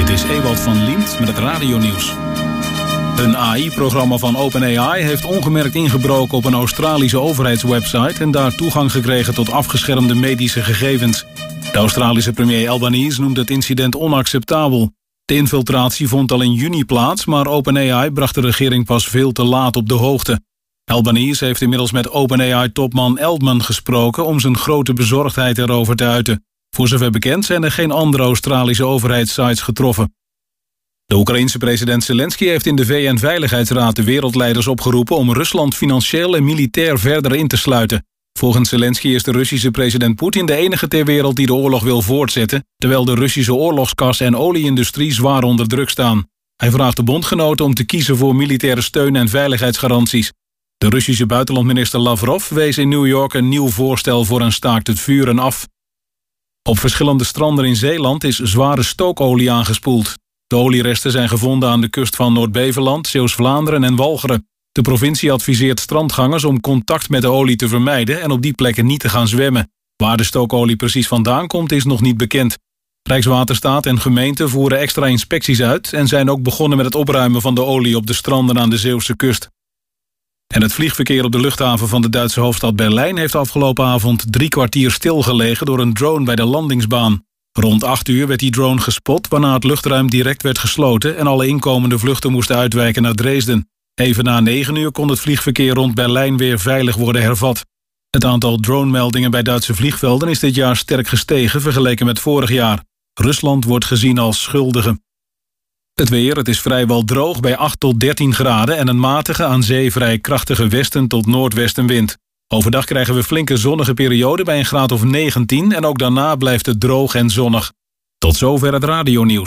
Dit is Ewald van Liemt met het radionieuws. Een AI-programma van OpenAI heeft ongemerkt ingebroken op een Australische overheidswebsite en daar toegang gekregen tot afgeschermde medische gegevens. De Australische premier Albanese noemt het incident onacceptabel. De infiltratie vond al in juni plaats, maar OpenAI bracht de regering pas veel te laat op de hoogte. Albanese heeft inmiddels met OpenAI-topman Altman gesproken om zijn grote bezorgdheid erover te uiten. Voor zover bekend zijn er geen andere Australische overheidssites getroffen. De Oekraïense president Zelensky heeft in de VN-veiligheidsraad de wereldleiders opgeroepen om Rusland financieel en militair verder in te sluiten. Volgens Zelensky is de Russische president Poetin de enige ter wereld die de oorlog wil voortzetten, terwijl de Russische oorlogskas en olieindustrie zwaar onder druk staan. Hij vraagt de bondgenoten om te kiezen voor militaire steun en veiligheidsgaranties. De Russische buitenlandminister Lavrov wees in New York een nieuw voorstel voor een staakt het vuren af. Op verschillende stranden in Zeeland is zware stookolie aangespoeld. De olieresten zijn gevonden aan de kust van Noord-Beveland, Zeeuws-Vlaanderen en Walcheren. De provincie adviseert strandgangers om contact met de olie te vermijden en op die plekken niet te gaan zwemmen. Waar de stookolie precies vandaan komt is nog niet bekend. Rijkswaterstaat en gemeenten voeren extra inspecties uit en zijn ook begonnen met het opruimen van de olie op de stranden aan de Zeeuwse kust. En het vliegverkeer op de luchthaven van de Duitse hoofdstad Berlijn heeft afgelopen avond 3 kwartier stilgelegen door een drone bij de landingsbaan. Rond 8 uur werd die drone gespot, waarna het luchtruim direct werd gesloten en alle inkomende vluchten moesten uitwijken naar Dresden. Even na 9 uur kon het vliegverkeer rond Berlijn weer veilig worden hervat. Het aantal dronemeldingen bij Duitse vliegvelden is dit jaar sterk gestegen vergeleken met vorig jaar. Rusland wordt gezien als schuldige. Het weer, het is vrijwel droog bij 8 tot 13 graden en een matige aan zee vrij krachtige westen tot noordwestenwind. Overdag krijgen we flinke zonnige perioden bij een graad of 19 en ook daarna blijft het droog en zonnig. Tot zover het radionieuws.